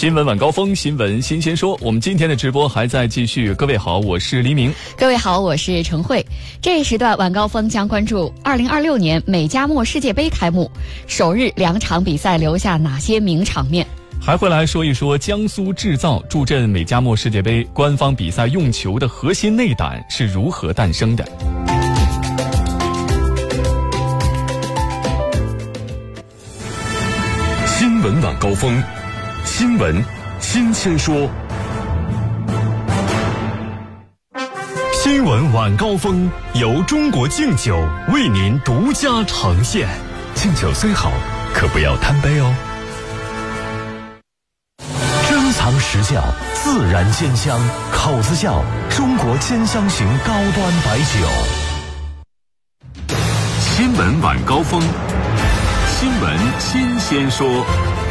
新闻晚高峰，新闻新鲜说。我们今天的直播还在继续。各位好，我是黎明。 各位好，我是陈慧。这一时段晚高峰将关注2026年美加墨世界杯开幕，首日2场比赛留下哪些名场面？ 还会来说一说江苏制造助阵美加墨世界杯官方比赛用球的核心内胆是如何诞生的。 新闻晚高峰，新闻新鲜说。新闻晚高峰由中国敬酒为您独家呈现。敬酒虽好，可不要贪杯哦。珍藏实窖，自然鲜香，口子窖中国兼香型高端白酒。新闻晚高峰，新闻新鲜说。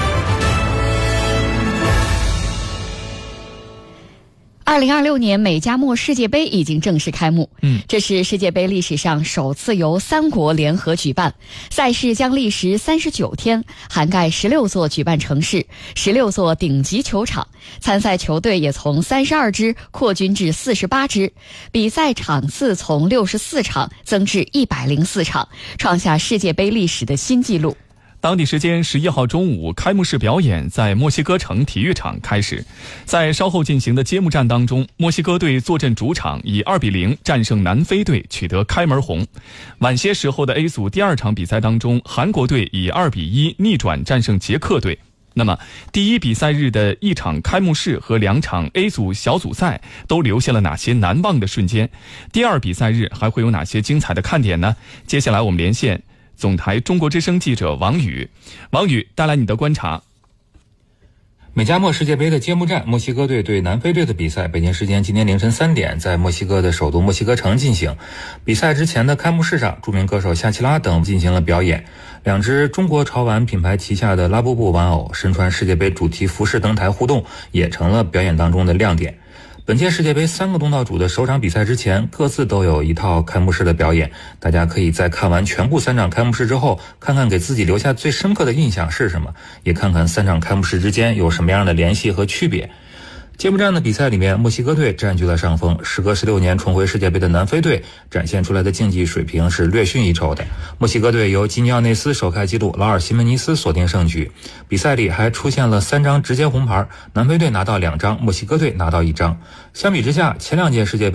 2026年美加墨世界杯已经正式开幕。这是世界杯历史上首次由3国联合举办，赛事将历时39天，涵盖16座举办城市，16座顶级球场，参赛球队也从32支扩军至48支，比赛场次从64场增至104场，创下世界杯历史的新纪录。 当地时间11号中午，开幕式表演在墨西哥城体育场开始。在稍后进行的揭幕战当中，墨西哥队坐镇主场，以2-0战胜南非队，取得开门红。晚些时候的 A 组第2场比赛当中，韩国队以2-1逆转战胜捷克队。那么第一比赛日的1场开幕式和2场 A 组小组赛都留下了哪些难忘的瞬间？第2比赛日还会有哪些精彩的看点呢？接下来我们连线总台中国之声记者王宇。王宇，带来你的观察。 美加墨世界杯的揭幕战，墨西哥队对南非队的比赛，北京时间今天凌晨3点在墨西哥的首都墨西哥城进行。比赛之前的开幕式上，著名歌手夏奇拉等进行了表演，2只中国潮玩品牌旗下的拉布布玩偶身穿世界杯主题服饰登台互动，也成了表演当中的亮点。本届世界杯3个东道主的首场比赛之前，各自都有一套开幕式的表演，大家可以在看完全部3场开幕式之后，看看给自己留下最深刻的印象是什么，也看看3场开幕式之间有什么样的联系和区别。揭幕战的比赛里面，墨西哥队占据了上风，时隔16年重回世界杯的南非队展现出来的竞技水平是略逊一筹的。墨西哥队由基尼奥内斯首开纪录，劳尔西门尼斯锁定胜局。比赛里还出现了3张直接红牌，南非队拿到2张，墨西哥队拿到1张。相比之下，前2届世界杯